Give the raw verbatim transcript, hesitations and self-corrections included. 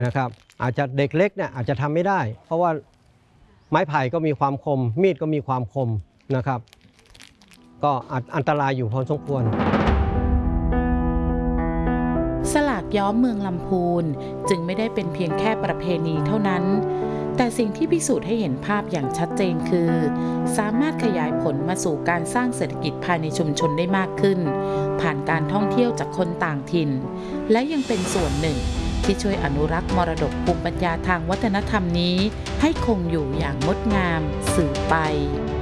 นะครับอาจจะเด็กเล็กเนี่ยอาจจะทำไม่ได้เพราะว่าไม้ไผ่ก็มีความคมมีดก็มีความคมนะครับก็อันตรายอยู่พอสมควรสลากย้อมเมืองลำพูนจึงไม่ได้เป็นเพียงแค่ประเพณีเท่านั้นแต่สิ่งที่พิสูจน์ให้เห็นภาพอย่างชัดเจนคือสามารถขยายผลมาสู่การสร้างเศรษฐกิจภายในชุมชนได้มากขึ้นผ่านการท่องเที่ยวจากคนต่างถิ่นและยังเป็นส่วนหนึ่งที่ช่วยอนุรักษ์มรดกภูมิปัญญาทางวัฒนธรรมนี้ให้คงอยู่อย่างงดงามสืบไป